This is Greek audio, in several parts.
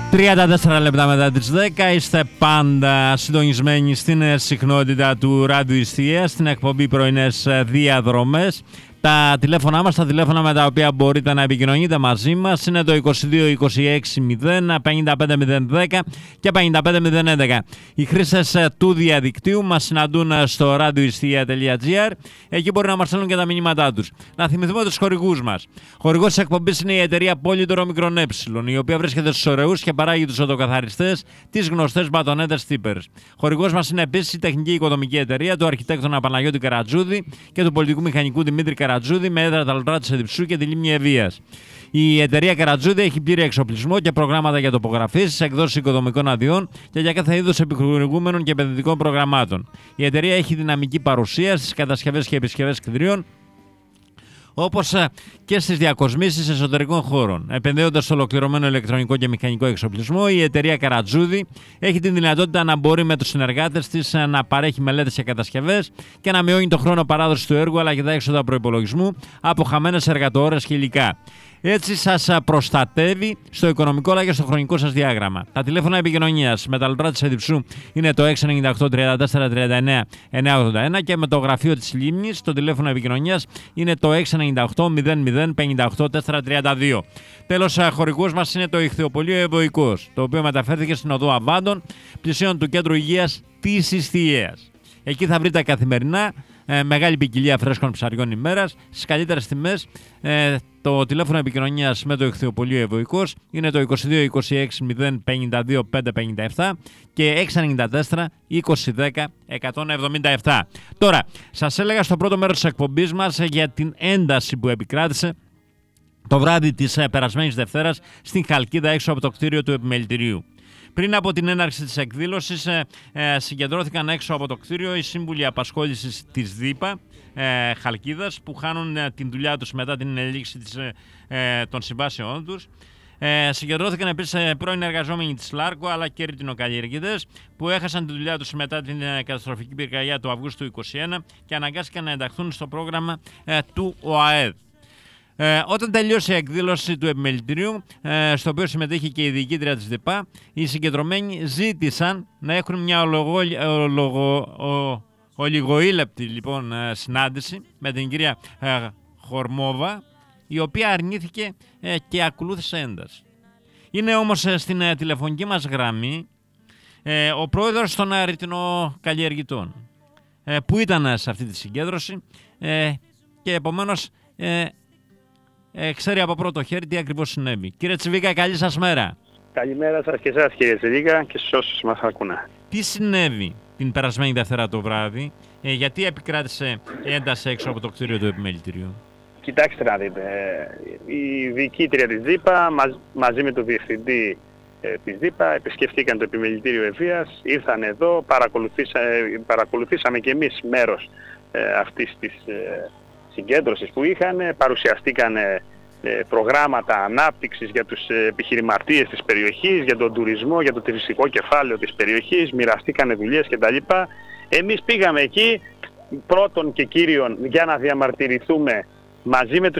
34 λεπτά μετά τις 10 είστε πάντα συντονισμένοι στην συχνότητα του Ράδιου Ιστία, στην εκπομπή Πρωινές Διαδρομές. Τα τηλέφωνά μας, τα τηλέφωνα με τα οποία μπορείτε να επικοινωνείτε μαζί μας είναι το 22 26 0 55 010 και 55 011. Οι χρήστες του διαδικτύου μας συναντούν στο radioistia.gr. Εκεί μπορεί να μας στέλνουν και τα μηνύματά τους. Να θυμηθούμε τους χορηγούς μας. Χορηγός της εκπομπής είναι η εταιρεία Πολύτορο ΜΕ, η οποία βρίσκεται στους Ωρεούς και παράγει τους οδοκαθαριστές, τις γνωστές μπατονέτες Τίπερς. Χορηγός μας είναι επίσης η τεχνική οικοδομική εταιρεία του αρχιτέκτονα Παναγιώτη Καρατζούδη και του πολιτικού μηχανικού Δημήτρη Καρατζούδη με έδρα τα Λουτρά της Εδιψού και τη Λίμνη Ευβοίας. Η εταιρεία Καρατζούδη έχει πλήρη εξοπλισμό και προγράμματα για τοπογραφίες, εκδόσεις οικοδομικών αδειών και για κάθε είδος επιχορηγούμενων και επενδυτικών προγραμμάτων. Η εταιρεία έχει δυναμική παρουσία στις κατασκευές και επισκευές κτηρίων, όπως και στις διακοσμήσεις εσωτερικών χώρων. Επενδύοντας στο ολοκληρωμένο ηλεκτρονικό και μηχανικό εξοπλισμό, η εταιρεία Καρατζούδη έχει την δυνατότητα να μπορεί με τους συνεργάτες της να παρέχει μελέτες και κατασκευές και να μειώνει το χρόνο παράδοσης του έργου αλλά και τα έξοδα προϋπολογισμού από χαμένες εργατοώρες και υλικά. Έτσι σας προστατεύει στο οικονομικό αλλά και στο χρονικό σας διάγραμμα. Τα τηλέφωνα επικοινωνίας με τα Λουτρά της Εδιψού είναι το 698 34 39 981 και με το γραφείο της Λίμνης το τηλέφωνο επικοινωνίας είναι το 698 00 58 432. Τέλος, χορηγός μας είναι το Ιχθυοπωλείο Ευωικός, το οποίο μεταφέρθηκε στην οδό Αβάντων, πλησίον του Κέντρου Υγείας της Ιστιαίας. Εκεί θα βρείτε καθημερινά μεγάλη ποικιλία φρέσκων ψαριών ημέρας στις καλύτερες τιμές. Το τηλέφωνο επικοινωνίας με το Ιχθυοπωλείο Ευωικός είναι το 22 26 052 557 και 694 2010 177. Τώρα, σας έλεγα στο πρώτο μέρος της εκπομπής μας για την ένταση που επικράτησε το βράδυ της περασμένης Δευτέρας στην Χαλκίδα έξω από το κτίριο του Επιμελητηρίου. Πριν από την έναρξη της εκδήλωσης συγκεντρώθηκαν έξω από το κτίριο οι σύμβουλοι απασχόλησης της ΔΥΠΑ Χαλκίδας που χάνουν την δουλειά τους μετά την ελήξη των συμβάσεών τους. Συγκεντρώθηκαν επίσης πρώην εργαζόμενοι της ΛΑΡΚΟ αλλά και ρητινοκαλλιεργητές που έχασαν τη δουλειά τους μετά την καταστροφική πυρκαγιά του Αυγούστου 2021 και αναγκάστηκαν να ενταχθούν στο πρόγραμμα του ΟΑΕΔ. Όταν τελείωσε η εκδήλωση του Επιμελητηρίου, στο οποίο συμμετείχε και η διοικήτρια της ΔΕΠΑ, οι συγκεντρωμένοι ζήτησαν να έχουν μια ολιγοήλεπτη λοιπόν συνάντηση με την κυρία Χορμόβα, η οποία αρνήθηκε και ακολούθησε ένταση. Είναι όμως στην τηλεφωνική μας γραμμή ο πρόεδρος των ρητινοκαλλιεργητών, που ήταν σε αυτή τη συγκέντρωση και επομένως ξέρει από πρώτο χέρι τι ακριβώς συνέβη. Κύριε Τσιβίκα, καλή σας μέρα. Καλημέρα σας και εσάς κύριε Τσιβίκα και στους όσους μας ακούνε. Τι συνέβη την περασμένη Δευτέρα το βράδυ, γιατί επικράτησε ένταση έξω από το κτίριο του Επιμελητηρίου? Κοιτάξτε να δείτε, η διοικήτρια της ΔΥΠΑ μαζί με τον διευθυντή της ΔΥΠΑ επισκεφτήκαν το Επιμελητήριο Ευβοίας, ήρθαν εδώ, παρακολουθήσαμε και εμείς μέρος αυτής της συγκέντρωσης που είχαν, παρουσιαστήκαν προγράμματα ανάπτυξης για τους επιχειρηματίες της περιοχής, για τον τουρισμό, για το τουριστικό κεφάλαιο της περιοχής, μοιραστήκαν δουλειές κτλ. Εμείς πήγαμε εκεί πρώτον και κύριον για να διαμαρτυρηθούμε μαζί με τους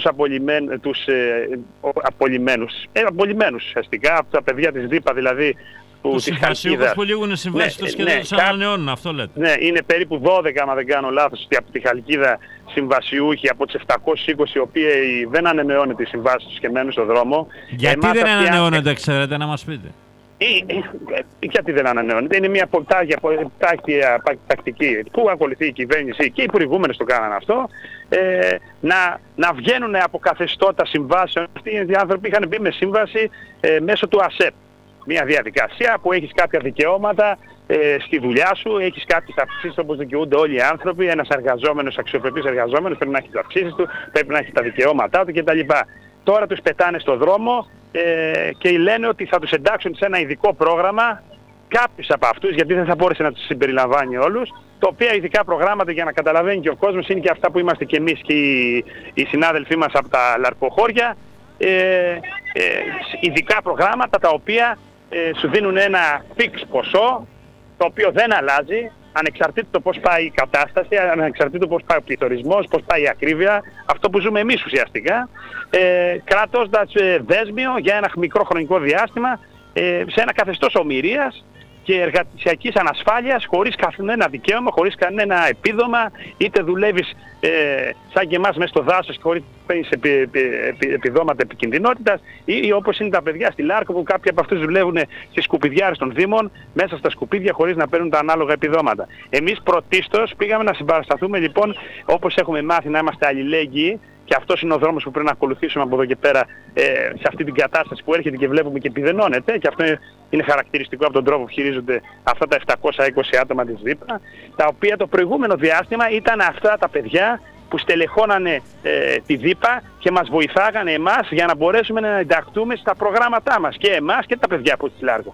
απολυμμένους ουσιαστικά, από τα παιδιά της ΔΥΠΑ δηλαδή, τους συμβασιούχους που λήγουν οι συμβάσεις τους και δεν τους ανανεώνουν, αυτό λέτε? Ναι, είναι περίπου 12, άμα δεν κάνω λάθος, από τη Χαλκίδα συμβασιούχοι από τις 720 οι οποίοι δεν ανανεώνεται οι συμβάσεις τους και μένουν στον δρόμο. Γιατί δεν ανανεώνεται, ξέρετε να μας πείτε? Γιατί δεν ανανεώνεται? Είναι μια τακτική που ακολουθεί η κυβέρνηση και οι προηγούμενες το κάνανε αυτό, να βγαίνουν από καθεστώτα συμβάσεων. Αυτοί οι άνθρωποι είχαν μπει με σύμβαση μέσω του ΑΣΕΠ. Μια διαδικασία που έχεις κάποια δικαιώματα στη δουλειά σου, έχεις κάποιες αυξήσεις όπως δικαιούνται όλοι οι άνθρωποι. Ένας εργαζόμενος, αξιοπρεπής εργαζόμενος πρέπει να έχει τις αυξήσεις του, πρέπει να έχει τα δικαιώματά του κτλ. Τώρα τους πετάνε στο δρόμο και λένε ότι θα τους εντάξουν σε ένα ειδικό πρόγραμμα κάποιους από αυτούς, γιατί δεν θα μπόρεσε να τους συμπεριλαμβάνει όλους, τα οποία ειδικά προγράμματα, για να καταλαβαίνει και ο κόσμος, είναι και αυτά που είμαστε και εμείς και οι συνάδελφοί μας από τα λαρκοχώρια, ειδικά προγράμματα τα οποία σου δίνουν ένα φιξ ποσό, το οποίο δεν αλλάζει, ανεξαρτήτως το πώς πάει η κατάσταση, ανεξαρτήτως πώς πάει ο πληθωρισμός, πώς πάει η ακρίβεια, αυτό που ζούμε εμείς ουσιαστικά, κρατώντας δέσμιο για ένα μικρό χρονικό διάστημα σε ένα καθεστώς ομηρίας και εργασιακής ανασφάλειας, χωρίς κανένα δικαίωμα, χωρίς κανένα επίδομα, είτε δουλεύεις σαν και εμάς μέσα στο δάσος και χωρίς παίρνεις επιδόματα επικινδυνότητας, ή όπως είναι τα παιδιά στη Λάρκο που κάποιοι από αυτούς δουλεύουν στις σκουπιδιάρες των Δήμων, μέσα στα σκουπίδια χωρίς να παίρνουν τα ανάλογα επιδόματα. Εμείς πρωτίστως πήγαμε να συμπαρασταθούμε λοιπόν, όπως έχουμε μάθει, να είμαστε αλληλέγγυοι. Και αυτός είναι ο δρόμος που πρέπει να ακολουθήσουμε από εδώ και πέρα σε αυτή την κατάσταση που έρχεται και βλέπουμε και επιδενώνεται. Και αυτό είναι χαρακτηριστικό από τον τρόπο που χειρίζονται αυτά τα 720 άτομα της ΔΥΠΑ, τα οποία το προηγούμενο διάστημα ήταν αυτά τα παιδιά που στελεχώνανε τη ΔΥΠΑ και μας βοηθάγανε εμάς για να μπορέσουμε να ενταχθούμε στα προγράμματά μας, και εμάς και τα παιδιά από τη Λάρκο.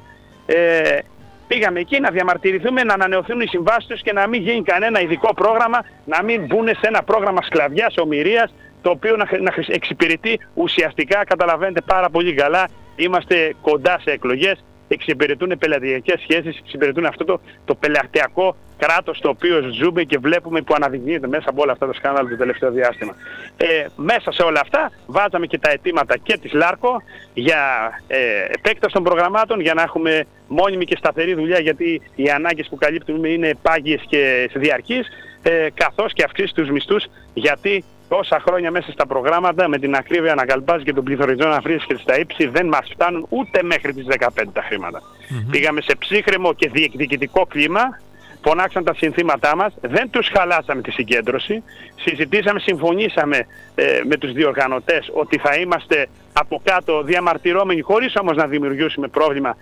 Πήγαμε εκεί να διαμαρτυρηθούμε, να ανανεωθούν οι συμβάσεις τους και να μην γίνει κανένα ειδικό πρόγραμμα, να μην μπουν σε ένα πρόγραμμα σκλαβιάς, ομηρίας, το οποίο να εξυπηρετεί ουσιαστικά, καταλαβαίνετε πάρα πολύ καλά, είμαστε κοντά σε εκλογές, εξυπηρετούν πελατειακές σχέσεις, εξυπηρετούν αυτό το πελατειακό κράτος το οποίο ζούμε και βλέπουμε που αναδεικνύεται μέσα από όλα αυτά τα σκάνδαλα το τελευταίο διάστημα. Μέσα σε όλα αυτά βάζαμε και τα αιτήματα και της Λάρκο για επέκταση των προγραμμάτων, για να έχουμε μόνιμη και σταθερή δουλειά, γιατί οι ανάγκες που καλύπτουμε είναι πάγιες και διαρκείς, καθώς και αυξήσει τους μισθούς, γιατί τόσα χρόνια μέσα στα προγράμματα με την ακρίβεια ανακαλπάζει και τον πληθωρισμό να βρίσκεται στα ύψη, δεν μας φτάνουν ούτε μέχρι τις 15 τα χρήματα. Πήγαμε σε ψύχρεμο και διεκδικητικό κλίμα, φωνάξαν τα συνθήματά μας, δεν τους χαλάσαμε τη συγκέντρωση, συζητήσαμε, συμφωνήσαμε με τους διοργανωτές ότι θα είμαστε από κάτω διαμαρτυρώμενοι, χωρίς όμως να δημιουργήσουμε πρόβλημα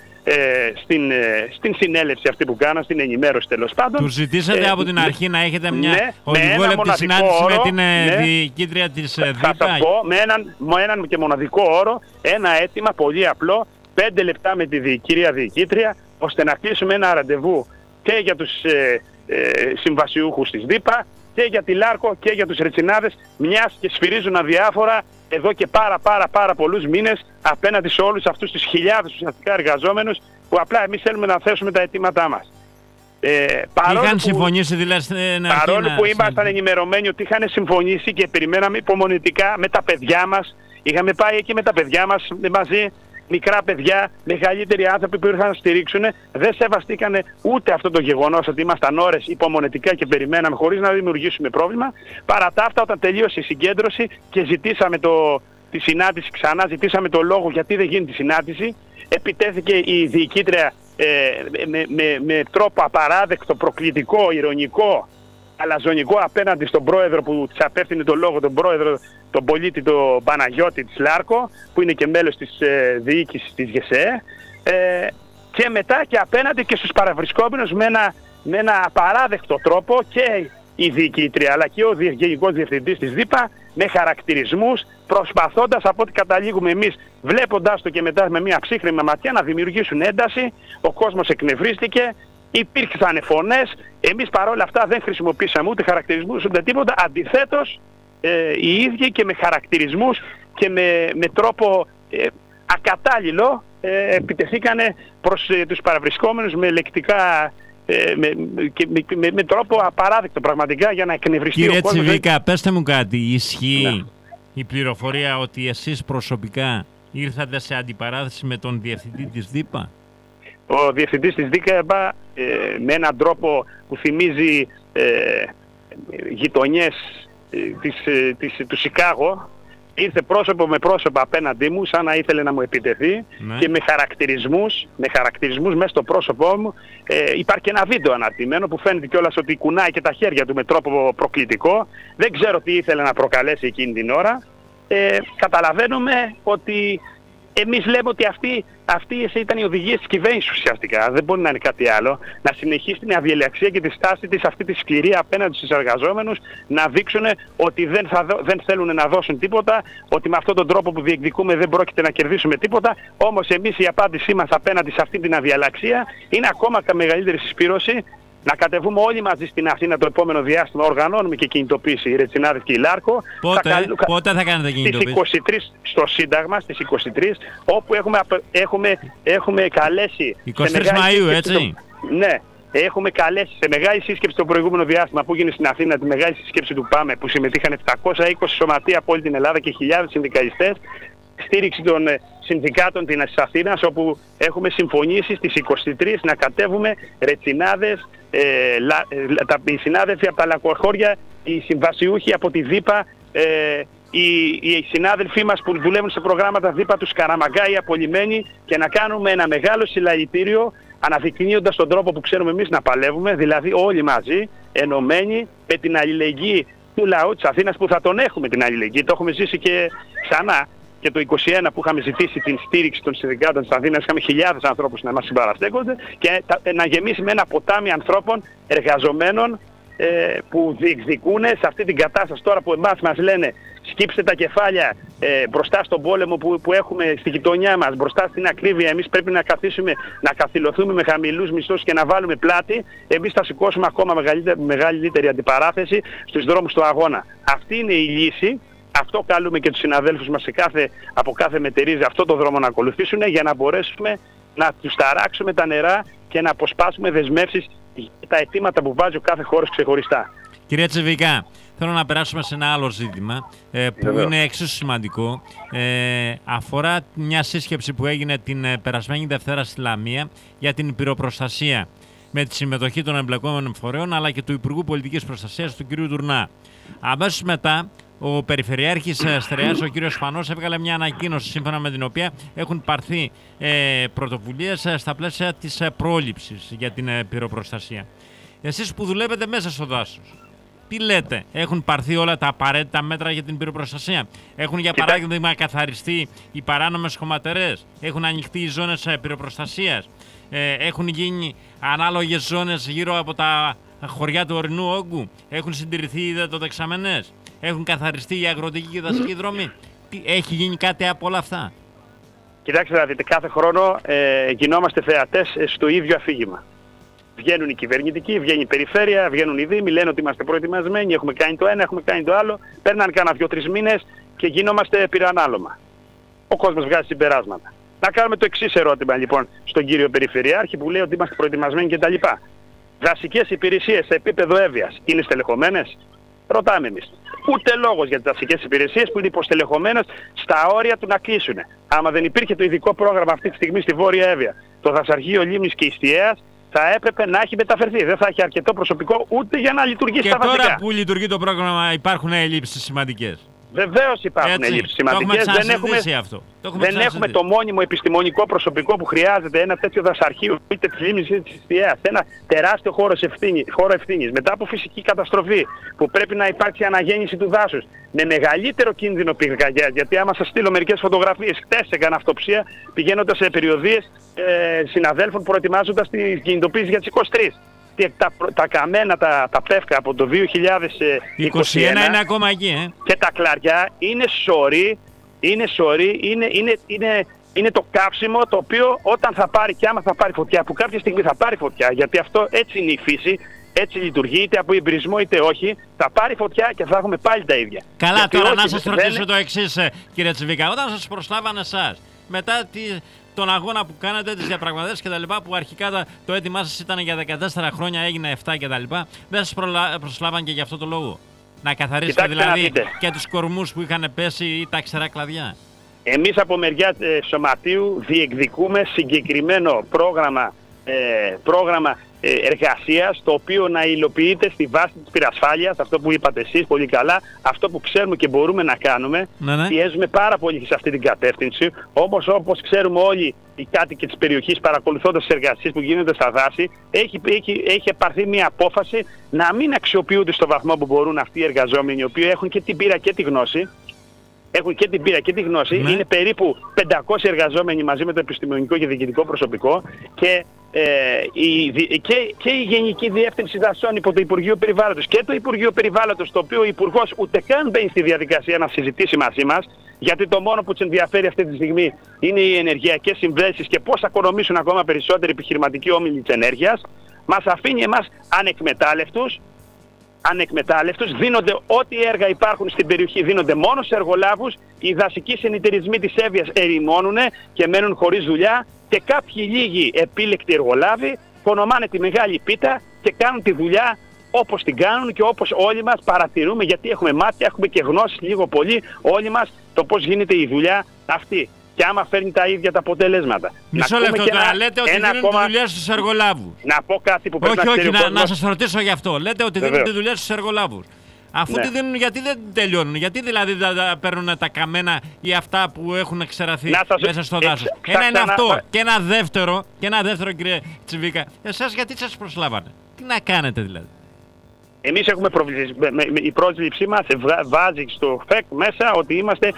στην συνέλευση αυτή που κάναμε, στην ενημέρωση τέλος πάντων. Τους ζητήσατε από την αρχή να έχετε μια ολιγόλεπτη συνάντηση με την διοικήτρια της ΔΥΠΑ? Θα σας πω, με έναν και μοναδικό όρο, ένα αίτημα πολύ απλό, 5 λεπτά με τη κυρία διοικήτρια, ώστε να κλείσουμε ένα ραντεβού και για τους συμβασιούχους της ΔΥΠΑ και για τη Λάρκο και για τους Ρετσινάδες, μιας και σφυρίζουν αδιάφορα εδώ και πάρα πολλούς μήνες απέναντι σε όλους αυτούς τους χιλιάδες ουσιαστικά εργαζόμενους, που απλά εμείς θέλουμε να θέσουμε τα αιτήματά μας. Είχαν συμφωνήσει δηλαδή παρόλο που ήμασταν ενημερωμένοι ότι είχαν συμφωνήσει και περιμέναμε υπομονητικά με τα παιδιά μας, είχαμε πάει εκεί με τα παιδιά μας μαζί, μικρά παιδιά, μεγαλύτεροι άνθρωποι που ήρθαν να στηρίξουν, δεν σεβαστήκανε ούτε αυτό το γεγονός ότι ήμασταν ώρες υπομονετικά και περιμέναμε χωρίς να δημιουργήσουμε πρόβλημα. Παρά τα αυτά, όταν τελείωσε η συγκέντρωση και ζητήσαμε τη συνάντηση ξανά, ζητήσαμε το λόγο γιατί δεν γίνει τη συνάντηση, επιτέθηκε η διοικήτρια με τρόπο απαράδεκτο, προκλητικό, ηρωνικό, αλαζονικό απέναντι στον πρόεδρο που της απέφτεινε το λόγο, τον πρόεδρο, τον πολίτη, τον Παναγιώτη της Λάρκο, που είναι και μέλος της διοίκησης της ΓΕΣΕ, και μετά και απέναντι και στους παραβρισκόμενους με ένα απαράδεκτο τρόπο, και η διοικήτρια αλλά και ο γενικός διευθυντής της ΔΥΠΑ, με χαρακτηρισμούς, προσπαθώντας, από ό,τι καταλήγουμε εμείς, βλέποντάς το και μετά με μια ψύχρεμη ματιά, να δημιουργήσουν ένταση. Ο κόσμος εκνευρίστηκε, υπήρξαν φωνές, εμείς παρόλα αυτά δεν χρησιμοποίησαμε ούτε χαρακτηρισμούς ούτε τίποτα, αντιθέτως οι ίδιοι και με χαρακτηρισμούς και με τρόπο ακατάλληλο επιτεθήκανε προς τους παραβρισκόμενους με λεκτικά με τρόπο απαράδεκτο πραγματικά, για να εκνευριστεί ο κόσμος. Κύριε Τσιβίκα, πέστε μου κάτι, ισχύει η πληροφορία ότι εσείς προσωπικά ήρθατε σε αντιπαράθεση με τον διευθυντή της ΔΥΠΑ? Ο διευθυντής της ΔΥΠΑ με έναν τρόπο που θυμίζει γειτονιές του Σικάγο, ήρθε πρόσωπο με πρόσωπο απέναντί μου, σαν να ήθελε να μου επιτεθεί, και με χαρακτηρισμούς μέσα στο πρόσωπό μου. Υπάρχει και ένα βίντεο αναρτημένο που φαίνεται κιόλας ότι κουνάει και τα χέρια του με τρόπο προκλητικό. Δεν ξέρω τι ήθελε να προκαλέσει εκείνη την ώρα. Καταλαβαίνουμε ότι εμείς λέμε ότι αυτή ήταν η οδηγία της κυβέρνησης ουσιαστικά. Δεν μπορεί να είναι κάτι άλλο. Να συνεχίσει την αδιαλαξία και τη στάση της αυτή τη σκληρή απέναντι στους εργαζόμενους, να δείξουν ότι δεν θέλουν να δώσουν τίποτα, ότι με αυτόν τον τρόπο που διεκδικούμε δεν πρόκειται να κερδίσουμε τίποτα. Όμως εμείς η απάντησή μας απέναντι σε αυτή την αδιαλαξία είναι ακόμα μεγαλύτερη συσπήρωση. Να κατεβούμε όλοι μαζί στην Αθήνα το επόμενο διάστημα, οργανώνουμε και κινητοποίηση οι Ρετσινάδες και η Λάρκο. Πότε θα κάνετε κινητοποίηση? Στις 23 στο Σύνταγμα, στις 23, όπου έχουμε καλέσει... 23 Μαΐου, έτσι? Ναι, έχουμε καλέσει σε μεγάλη σύσκεψη το προηγούμενο διάστημα που έγινε στην Αθήνα, τη μεγάλη σύσκεψη του ΠΑΜΕ, που συμμετείχαν 720 σωματεία από όλη την Ελλάδα και χιλιάδες συνδικαλιστές. στήριξη των συνδικάτων της Αθήνας, όπου έχουμε συμφωνήσει στις 23 να κατέβουμε ρετσινάδες, οι συνάδελφοι από τα λακκοχώρια, οι συμβασιούχοι από τη ΔΥΠΑ, οι συνάδελφοί μας που δουλεύουν σε προγράμματα ΔΥΠΑ, τους Καραμαγκά, οι απολυμμένοι, και να κάνουμε ένα μεγάλο συλλαλητήριο, αναδεικνύοντας τον τρόπο που ξέρουμε εμείς να παλεύουμε, δηλαδή όλοι μαζί, ενωμένοι, με την αλληλεγγύη του λαού της Αθήνας, που θα τον έχουμε την αλληλεγγύη. Το έχουμε ζήσει και ξανά και το 2021 που είχαμε ζητήσει την στήριξη των συνδικάτων της Αθήνας. Είχαμε χιλιάδες ανθρώπους να μας συμπαραστέκονται και να γεμίσει με ένα ποτάμι ανθρώπων εργαζομένων που διεκδικούν σε αυτή την κατάσταση τώρα που εμάς μας λένε σκύψτε τα κεφάλια μπροστά στον πόλεμο που έχουμε στη γειτονιά μας, μπροστά στην ακρίβεια. Εμείς πρέπει να καθίσουμε, να καθυλωθούμε με χαμηλούς μισθούς και να βάλουμε πλάτη. Εμείς θα σηκώσουμε ακόμα μεγαλύτερη αντιπαράθεση στους δρόμους του αγώνα. Αυτή είναι η λύση. Αυτό καλούμε και τους συναδέλφους μας από κάθε μετερίζη, αυτό το δρόμο να ακολουθήσουν, για να μπορέσουμε να τους ταράξουμε τα νερά και να αποσπάσουμε δεσμεύσεις για τα αιτήματα που βάζει ο κάθε χώρος ξεχωριστά. Κυρία Τσεβικά, θέλω να περάσουμε σε ένα άλλο ζήτημα που είναι εξίσου σημαντικό. Αφορά μια σύσκεψη που έγινε την περασμένη Δευτέρα στη Λαμία για την πυροπροστασία, με τη συμμετοχή των εμπλεκόμενων φορέων αλλά και του Υπουργού Πολιτικής Προστασίας, του κ. Τουρνά. Αμέσως μετά, ο Περιφερειάρχης Στερεάς, ο κ. Σπανός, έβγαλε μια ανακοίνωση σύμφωνα με την οποία έχουν πάρθει πρωτοβουλίες στα πλαίσια της πρόληψης για την πυροπροστασία. Εσείς που δουλεύετε μέσα στο δάσος, τι λέτε, έχουν πάρθει όλα τα απαραίτητα μέτρα για την πυροπροστασία? Έχουν για παράδειγμα καθαριστεί οι παράνομες χωματερές? Έχουν ανοιχτεί οι ζώνες πυροπροστασίας? Έχουν γίνει ανάλογες ζώνες γύρω από τα χωριά του ορεινού όγκου? Έχουν συντηρηθεί οι υδατοδεξαμενές? Έχουν καθαριστεί οι αγροτικοί και δασικοί δρόμοι? Έχει γίνει κάτι από όλα αυτά? Κοιτάξτε να δείτε, κάθε χρόνο γινόμαστε θεατές στο ίδιο αφήγημα. Βγαίνουν οι κυβερνητικοί, βγαίνει η περιφέρεια, βγαίνουν οι δήμοι, λένε ότι είμαστε προετοιμασμένοι, έχουμε κάνει το ένα, έχουμε κάνει το άλλο. Παίρναν κάνα 2-3 μήνες και γινόμαστε πυρανάλωμα. Ο κόσμος βγάζει συμπεράσματα. Να κάνουμε το εξής ερώτημα λοιπόν στον κύριο Περιφερειάρχη που λέει ότι είμαστε προετοιμασμένοι κτλ. Δασικές υπηρεσίες σε επίπεδο έβειας είναι στελεχωμένες? Ρωτάμε εμείς. Ούτε λόγος για τις δασικές υπηρεσίες που είναι υποστελεχωμένες στα όρια του να κλείσουν. Άμα δεν υπήρχε το ειδικό πρόγραμμα αυτή τη στιγμή στη Βόρεια Εύβοια, το δασαρχείο Λίμνης και Ιστιαίας θα έπρεπε να έχει μεταφερθεί. Δεν θα έχει αρκετό προσωπικό ούτε για να λειτουργήσει τα βασικά. Και τώρα που λειτουργεί το πρόγραμμα υπάρχουν ελλείψεις σημαντικές? Βεβαίως υπάρχουν ελλείψεις σημαντικές. Δεν έχουμε το μόνιμο επιστημονικό προσωπικό που χρειάζεται ένα τέτοιο δασαρχείο, είτε της Λίμνης είτε της Ιστιαίας. Ένα τεράστιο χώρο ευθύνης. Μετά από φυσική καταστροφή που πρέπει να υπάρξει αναγέννηση του δάσους με μεγαλύτερο κίνδυνο πυρκαγιάς. Γιατί άμα σας στείλω μερικές φωτογραφίες, χτες έκανα αυτοψία πηγαίνοντας σε περιοδίες συναδέλφων προετοιμάζοντας την κινητοποίηση για τις 23. Τα καμένα, τα πεύκα από το 2021 είναι ακόμα εκεί, και τα κλαριά είναι σωρή, είναι το καύσιμο το οποίο όταν θα πάρει και άμα θα πάρει φωτιά, που κάποια στιγμή θα πάρει φωτιά, γιατί αυτό έτσι είναι η φύση, έτσι λειτουργεί, είτε από εμπειρισμό είτε όχι, θα πάρει φωτιά και θα έχουμε πάλι τα ίδια. Καλά, γιατί τώρα να σας ρωτήσω το εξής, κύριε Τσεβίκα, όταν σας προσλάβανε εσάς, μετά τον αγώνα που κάνατε, τις διαπραγματεύσεις κτλ., που αρχικά το αίτημά σας ήταν για 14 χρόνια, έγινε 7 κτλ., δεν σας προσλάβαν και για αυτό το λόγο? Να καθαρίσετε δηλαδή και τους κορμούς που είχαν πέσει ή τα ξερά κλαδιά? Εμείς από μεριά σωματείου διεκδικούμε συγκεκριμένο πρόγραμμα εργασίας, το οποίο να υλοποιείται στη βάση της πυρασφάλειας, αυτό που είπατε εσείς πολύ καλά, αυτό που ξέρουμε και μπορούμε να κάνουμε. Ναι. Πιέζουμε πάρα πολύ σε αυτή την κατεύθυνση, όμως όπως ξέρουμε όλοι οι κάτοικοι της περιοχής, παρακολουθώντας τις εργασίες που γίνονται στα δάση, έχει επαρθεί μια απόφαση να μην αξιοποιούνται στο βαθμό που μπορούν αυτοί οι εργαζόμενοι, οι οποίοι έχουν και την πείρα και τη γνώση. Ναι. Είναι περίπου 500 εργαζόμενοι μαζί με το επιστημονικό και διοικητικό προσωπικό και η Γενική Διεύθυνση Δασών υπό το Υπουργείο Περιβάλλοντος και το Υπουργείο Περιβάλλοντος, το οποίο ο Υπουργός ούτε καν μπαίνει στη διαδικασία να συζητήσει μαζί μας, γιατί το μόνο που τους ενδιαφέρει αυτή τη στιγμή είναι οι ενεργειακές συμβέσεις και πώς θα οικονομήσουν ακόμα περισσότεροι επιχειρηματικοί όμιλοι της ενέργειας, μας αφήνει εμάς ανεκμετάλλευτους, δίνονται ό,τι έργα υπάρχουν στην περιοχή, δίνονται μόνο σε εργολάβους, οι δασικοί συνεταιρισμοί της Εύβοιας ερημώνουν και μένουν χωρίς δουλειά και κάποιοι λίγοι επίλεκτοι εργολάβοι κονομάνε τη μεγάλη πίτα και κάνουν τη δουλειά όπως την κάνουν και όπως όλοι μας παρατηρούμε, γιατί έχουμε μάτια, έχουμε και γνώσεις λίγο πολύ όλοι μας το πώς γίνεται η δουλειά αυτή. Και άμα φέρνει τα ίδια τα αποτελέσματα. Μισό λεπτό τώρα, λέτε ότι δίνουν τη δουλειά στους εργολάβους. Να πω κάτι που πρέπει όχι, να ξέρει ο κόσμος. Να σας ρωτήσω γι' αυτό. Λέτε ότι δίνουν τη δουλειά στους εργολάβους. Αφού τη δίνουν, γιατί δεν τελειώνουν, γιατί δηλαδή δεν παίρνουν τα καμένα ή αυτά που έχουν εξεραθεί μέσα στο δάσος. Ένα είναι αυτό. Και ένα δεύτερο, κύριε Τσιβίκα, εσάς γιατί σας προσλάβανε, τι να κάνετε δηλαδή. Εμείς έχουμε η πρόσληψή μας βάζει στο ΦΕΚ μέσα ότι είμαστε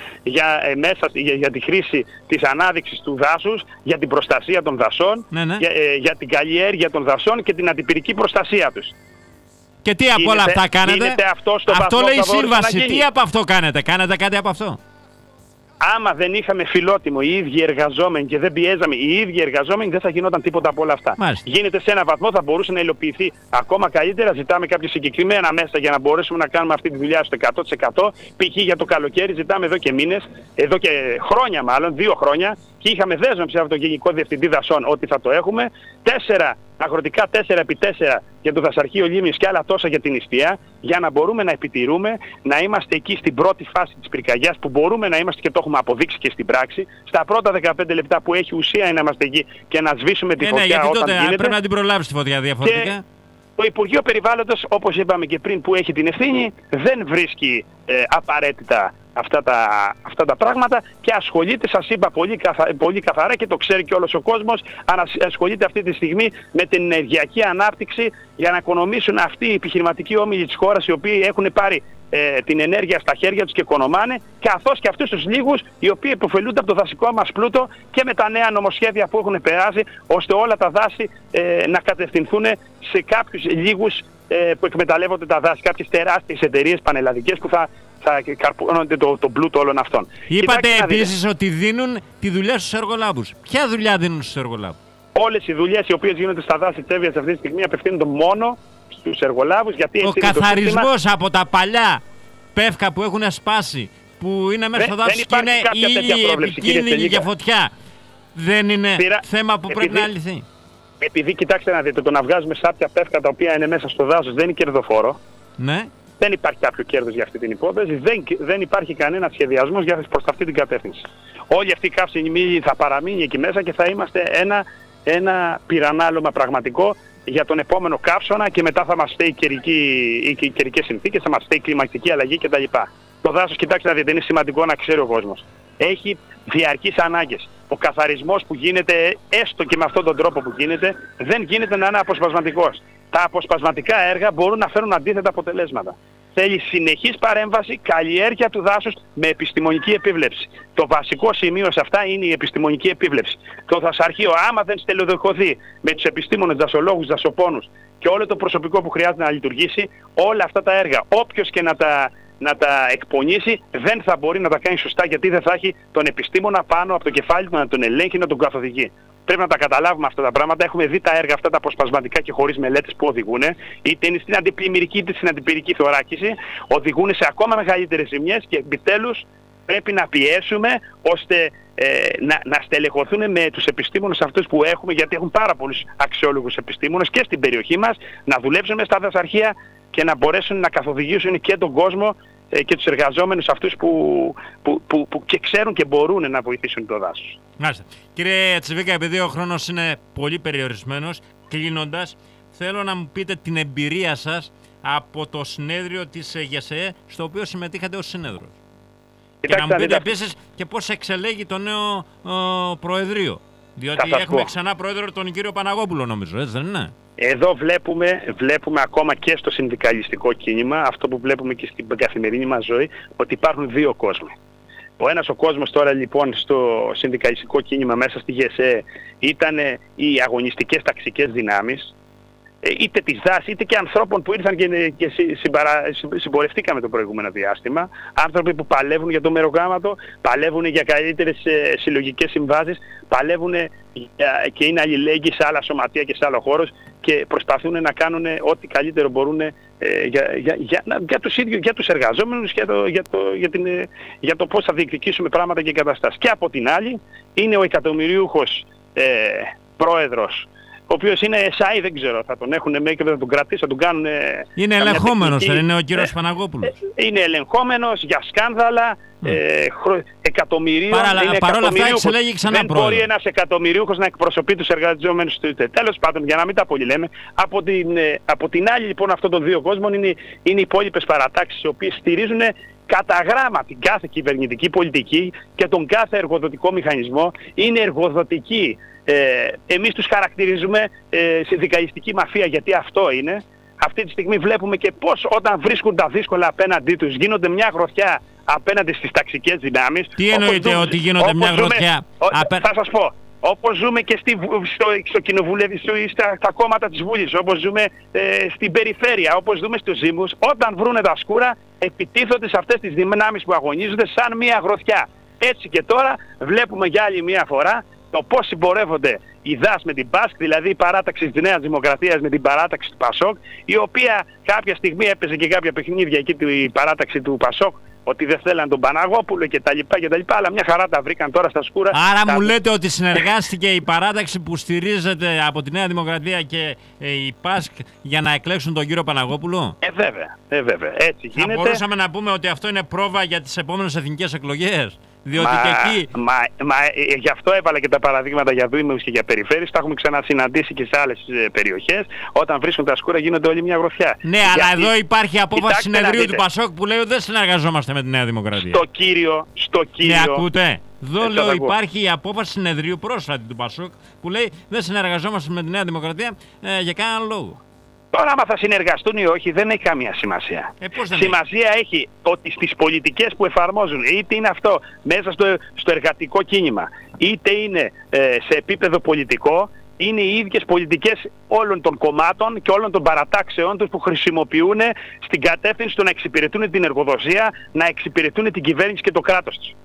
για τη χρήση της ανάδειξης του δάσους, για την προστασία των δασών, για την καλλιέργεια των δασών και την αντιπυρική προστασία τους. Και τι από όλα αυτά κάνετε? Αυτό λέει η σύμβαση. Τι από αυτό κάνετε? Κάνετε κάτι από αυτό? Άμα δεν είχαμε φιλότιμο οι ίδιοι εργαζόμενοι και δεν πιέζαμε οι ίδιοι εργαζόμενοι, δεν θα γινόταν τίποτα από όλα αυτά. Μάλιστα. Γίνεται σε έναν βαθμό, θα μπορούσε να υλοποιηθεί ακόμα καλύτερα. Ζητάμε κάποια συγκεκριμένα μέσα για να μπορέσουμε να κάνουμε αυτή τη δουλειά στο 100%. Π.χ. για το καλοκαίρι ζητάμε εδώ και μήνες, εδώ και χρόνια μάλλον, 2 χρόνια, και είχαμε δέσμευση από τον Γενικό Διευθυντή Δασών ότι θα το έχουμε. 4 αγροτικά 4x4 για το δασαρχείο Λίμνης και άλλα τόσα για την νηστεία, για να μπορούμε να επιτηρούμε, να είμαστε εκεί στην πρώτη φάση της πυρκαγιάς που μπορούμε να είμαστε και το έχουμε αποδείξει και στην πράξη. Στα πρώτα 15 λεπτά που έχει ουσία είναι να είμαστε εκεί και να σβήσουμε τη φωτιά γιατί όταν τότε γίνεται. πρέπει να την προλάβεις τη φωτιά διαφορετικά. Και το Υπουργείο Περιβάλλοντος, όπως είπαμε και πριν, που έχει την ευθύνη, δεν βρίσκει απαραίτητα αυτά τα πράγματα και ασχολείται, σας είπα πολύ καθαρά και το ξέρει και όλος ο κόσμος, ασχολείται αυτή τη στιγμή με την ενεργειακή ανάπτυξη για να οικονομήσουν αυτοί οι επιχειρηματικοί όμιλοι της χώρας οι οποίοι έχουν πάρει την ενέργεια στα χέρια τους και οικονομάνε, καθώς και αυτούς τους λίγους οι οποίοι υποφελούνται από το δασικό μας πλούτο και με τα νέα νομοσχέδια που έχουν περάσει, ώστε όλα τα δάση να κατευθυνθούν σε κάποιους λίγους που εκμεταλλεύονται τα δάση, κάποιες τεράστιες εταιρείες πανελλαδικές που θα καρπώνονται το πλούτο όλων αυτών. Είπατε επίσης ότι δίνουν τη δουλειά στους εργολάβους. Ποια δουλειά δίνουν στους εργολάβους? Όλες οι δουλειές οι οποίες γίνονται στα δάση της Εύβοιας αυτή τη στιγμή απευθύνονται μόνο στους εργολάβους. Γιατί ο καθαρισμός από τα παλιά πεύκα που έχουν σπάσει, που είναι μέσα στο δάσος και είναι ήλιοι επικίνδυνοι για φωτιά, δεν είναι θέμα που πρέπει να λυθεί? Επειδή κοιτάξτε να δείτε, το να βγάζουμε σάπια πεύκα τα οποία είναι μέσα στο δάσος δεν είναι κερδοφόρο. Ναι. Δεν υπάρχει κάποιο κέρδος για αυτή την υπόθεση, δεν υπάρχει κανένα σχεδιασμός προς αυτή την κατεύθυνση. Όλη αυτή η καύσιμη θα παραμείνει εκεί μέσα και θα είμαστε ένα πυρανάλωμα πραγματικό για τον επόμενο καύσωνα και μετά θα μας φταίει οι καιρικές συνθήκες, θα μας φταίει η κλιματική αλλαγή κτλ. Το δάσος, κοιτάξτε να δείτε, είναι σημαντικό να ξέρει ο κόσμος. Έχει διαρκείς ανάγκες. Ο καθαρισμός που γίνεται, έστω και με αυτόν τον τρόπο που γίνεται, δεν γίνεται να είναι αποσπασματικός. Τα αποσπασματικά έργα μπορούν να φέρουν αντίθετα αποτελέσματα. Θέλει συνεχής παρέμβαση, καλλιέργεια του δάσους με επιστημονική επίβλεψη. Το βασικό σημείο σε αυτά είναι η επιστημονική επίβλεψη. Το δασαρχείο, άμα δεν στελεχωθεί με τους επιστήμονες, δασολόγους, δασοπόνους και όλο το προσωπικό που χρειάζεται να λειτουργήσει, όλα αυτά τα έργα, όποιος και να τα εκπονήσει, δεν θα μπορεί να τα κάνει σωστά, γιατί δεν θα έχει τον επιστήμονα πάνω από το κεφάλι του να τον ελέγχει, να τον καθοδηγεί. Πρέπει να τα καταλάβουμε αυτά τα πράγματα. Έχουμε δει τα έργα αυτά τα αποσπασματικά και χωρίς μελέτες που οδηγούν, είτε είναι στην αντιπλημμυρική είτε στην αντιπυρική θωράκιση, οδηγούν σε ακόμα μεγαλύτερες ζημιές και επιτέλους πρέπει να πιέσουμε ώστε να στελεχωθούν με τους επιστήμονες αυτούς που έχουμε, γιατί έχουν πάρα πολλούς αξιόλογους επιστήμονες και στην περιοχή μας, να δουλέψουν στα δασαρχεία και να μπορέσουν να καθοδηγήσουν και τον κόσμο και τους εργαζόμενους αυτούς που και ξέρουν και μπορούν να βοηθήσουν το δάσος. Μάλιστα. Κύριε Τσιβίκα, επειδή ο χρόνος είναι πολύ περιορισμένος, κλείνοντας, θέλω να μου πείτε την εμπειρία σας από το συνέδριο της ΓΕΣΕ, στο οποίο συμμετείχατε ως συνέδρος. Και να μου πείτε επίσης και πώς εξελέγει το νέο Προεδρείο. Διότι έχουμε ξανά πρόεδρο τον κύριο Παναγόπουλο, νομίζω, έτσι δεν είναι? Εδώ βλέπουμε ακόμα και στο συνδικαλιστικό κίνημα, αυτό που βλέπουμε και στην καθημερινή μας ζωή, ότι υπάρχουν 2 κόσμοι. Ο ένας ο κόσμος τώρα λοιπόν στο συνδικαλιστικό κίνημα μέσα στη ΓΕΣΕ ήταν οι αγωνιστικές ταξικές δυνάμεις, είτε της δάσης είτε και ανθρώπων που ήρθαν και συμπορευτήκαμε το προηγούμενο διάστημα, άνθρωποι που παλεύουν για το μερογράμματο, παλεύουν για καλύτερες συλλογικές συμβάσεις, παλεύουν και είναι αλληλέγγυοι σε άλλα σωματεία και σε άλλο χώρος και προσπαθούν να κάνουν ό,τι καλύτερο μπορούν για τους ίδιους, για τους εργαζόμενους, για το πώς θα διεκδικήσουμε πράγματα και καταστάσεις. Και από την άλλη είναι ο εκατομμυριούχος πρόεδρος, οποίος είναι SAI, δεν ξέρω, θα τον έχουν μέχρι και θα τον κρατήσει, θα τον κάνουν... Είναι ελεγχόμενος, δεν είναι ο κύριος Παναγόπουλος? Είναι ελεγχόμενος για σκάνδαλα, εκατομμυρίων. Παρόλα αυτά εξελέγει ξανά δεν πρόεδρο. μπορεί ένας εκατομμυρίουχος να εκπροσωπεί τους εργαζόμενους του ΙΤΕ. Τέλος πάντων, για να μην τα πολύ λέμε, από την άλλη λοιπόν αυτών των δύο κόσμων είναι οι υπόλοιπες παρατάξεις, οι οποίες στηρίζουν κατά γράμμα την κάθε κυβερνητική πολιτική και τον κάθε εργοδοτικό μηχανισμό. Είναι εργοδοτικοί. Εμείς τους χαρακτηρίζουμε συνδικαλιστική μαφία, γιατί αυτό είναι. Αυτή τη στιγμή βλέπουμε και πώς όταν βρίσκουν τα δύσκολα απέναντί τους γίνονται μια γροθιά απέναντι στις ταξικές δυνάμεις. Τι εννοείται ότι γίνονται μια γροθιά? Θα σας πω. Όπως ζούμε και στο κοινοβούλιο ή στα κόμματα της Βουλής, όπως ζούμε στην περιφέρεια, όπως ζούμε στους Δήμους, όταν βρούνε τα σκούρα επιτίθονται σε αυτές τις δυνάμεις που αγωνίζονται σαν μια γροθιά. Έτσι και τώρα βλέπουμε για άλλη μια φορά το πώς συμπορεύονται η ΔΑΣ με την ΠΑΣΚ, δηλαδή η παράταξη της Νέας Δημοκρατίας με την παράταξη του ΠΑΣΟΚ, η οποία κάποια στιγμή έπαιζε και κάποια παιχνίδια εκεί η παράταξη του ΠΑΣΟΚ, ότι δεν θέλαν τον Παναγόπουλο και τα λοιπά, αλλά μια χαρά τα βρήκαν τώρα στα σκούρα. Άρα μου λέτε ότι συνεργάστηκε η παράταξη που στηρίζεται από τη Νέα Δημοκρατία και η ΠΑΣΚ για να εκλέξουν τον κύριο Παναγόπουλο? Βέβαια. Έτσι γίνεται. Θα μπορούσαμε να πούμε ότι αυτό είναι πρόβα για τις επόμενες εθνικές εκλογές? Διότι και εκεί... γι' αυτό έβαλα και τα παραδείγματα για δήμους και για περιφέρειες. Τα έχουμε ξανασυναντήσει και σε άλλες περιοχές. Όταν βρίσκουν τα σκούρα γίνονται όλοι μια γροθιά. Ναι, αλλά εδώ υπάρχει απόφαση συνεδρίου του ΠΑΣΟΚ που λέει ότι δεν συνεργαζόμαστε με τη Νέα Δημοκρατία. Στο κύριο. Ναι, ακούτε. Εδώ λέω υπάρχει η απόφαση συνεδρίου πρόσφατη του ΠΑΣΟΚ που λέει δεν συνεργαζόμαστε με τη Νέα Δημοκρατία για κανέναν λόγο. Τώρα, άμα θα συνεργαστούν ή όχι, δεν έχει καμία σημασία. Σημασία έχει ότι στις πολιτικές που εφαρμόζουν, είτε είναι αυτό μέσα στο εργατικό κίνημα, είτε είναι σε επίπεδο πολιτικό, είναι οι ίδιες πολιτικές όλων των κομμάτων και όλων των παρατάξεών τους που χρησιμοποιούν στην κατεύθυνση του να εξυπηρετούν την εργοδοσία, να εξυπηρετούν την κυβέρνηση και το κράτος τους.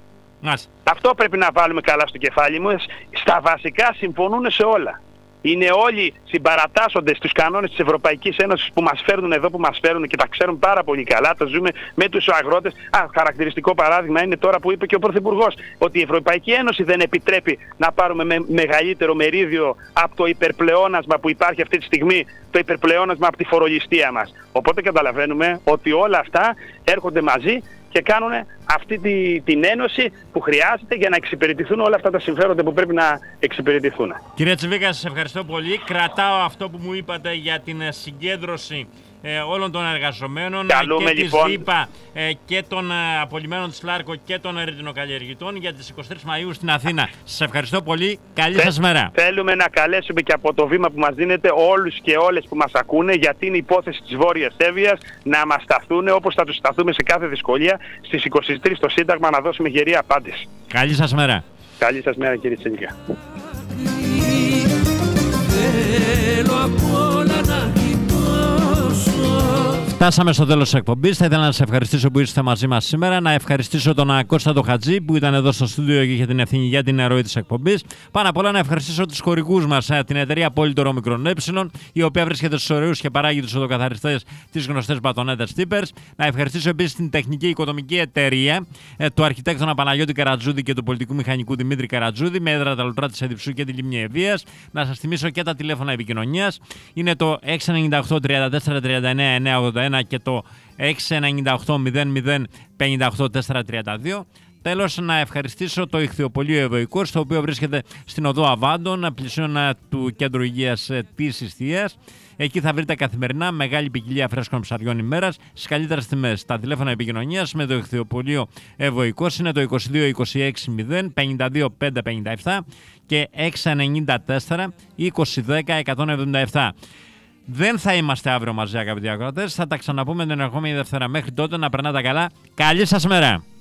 Αυτό πρέπει να βάλουμε καλά στο κεφάλι μου. Στα βασικά συμφωνούν σε όλα. Είναι όλοι συμπαρατάσσονται στους κανόνες της Ευρωπαϊκής Ένωσης που μας φέρνουν εδώ που μας φέρνουν και τα ξέρουν πάρα πολύ καλά. Το ζούμε με τους αγρότες. Χαρακτηριστικό παράδειγμα είναι τώρα που είπε και ο Πρωθυπουργός ότι η Ευρωπαϊκή Ένωση δεν επιτρέπει να πάρουμε μεγαλύτερο μερίδιο από το υπερπλεόνασμα που υπάρχει αυτή τη στιγμή, το υπερπλεόνασμα από τη φορολιστία μας. Οπότε καταλαβαίνουμε ότι όλα αυτά έρχονται μαζί και κάνουν αυτή την ένωση που χρειάζεται για να εξυπηρετηθούν όλα αυτά τα συμφέροντα που πρέπει να εξυπηρετηθούν. Κύριε Τσιβίκα, σας ευχαριστώ πολύ. Κρατάω αυτό που μου είπατε για την συγκέντρωση όλων των εργαζομένων και της ΔΥΠΑ και των απολυμμένων της Λάρκο και των ερητινοκαλλιεργητών για τις 23 Μαΐου στην Αθήνα. Σας ευχαριστώ πολύ. Καλή σας μέρα. Θέλουμε να καλέσουμε και από το βήμα που μας δίνετε όλους και όλες που μας ακούνε για την υπόθεση της Βόρειας Εύβοιας να μας σταθούν όπως θα τους σταθούμε σε κάθε δυσκολία στις 23 στο Σύνταγμα να δώσουμε γερή απάντηση. Καλή σας μέρα. Καλή σας μέρα κύριε Τσιβίκα. Φτάσαμε στο τέλος της εκπομπής. Θα ήθελα να σας ευχαριστήσω που ήρθατε μαζί μας σήμερα. Να ευχαριστήσω τον Κώστα τον Χατζή που ήταν εδώ στο στούντιο και είχε την ευθύνη για την ροή της εκπομπής. Πάνω απ' όλα να ευχαριστήσω τους χορηγούς μας, την εταιρεία Πολύτορο Μικρών Έψιλων, η οποία βρίσκεται στους ωραίους και παράγει τους οδοκαθαριστές τις γνωστές μπατονέτες Tippers. Να ευχαριστήσω επίσης την τεχνική οικοδομική εταιρεία του αρχιτέκτονα Παναγιώτη Καρατζούδη και του πολιτικού μηχανικού Δημήτρη Καρατζούδη με έδρα τα Λουτρά της Εδιψού και τη Λίμνη Ευβοίας. Να σας θυμίσω και τα τηλέφωνα επικοινωνίας. Είναι το 698 34 39 981 και το 698 00 58 432. Τέλος, να ευχαριστήσω το Ιχθυοπωλείο Ευωικός, το οποίο βρίσκεται στην οδό Αβάντων, πλησίον του Κέντρου Υγείας της Ιστίας. Εκεί θα βρείτε καθημερινά μεγάλη ποικιλία φρέσκων ψαριών ημέρας στις καλύτερες τιμές. Τα τηλέφωνα επικοινωνίας με το Ιχθυοπωλείο Ευωικός είναι το 22 26 0 52 557 και 694 2010 177. Δεν θα είμαστε αύριο μαζί, αγαπητοί ακροατές. Θα τα ξαναπούμε την ερχόμενη Δευτέρα. Μέχρι τότε να περνάτε καλά. Καλή σας μέρα!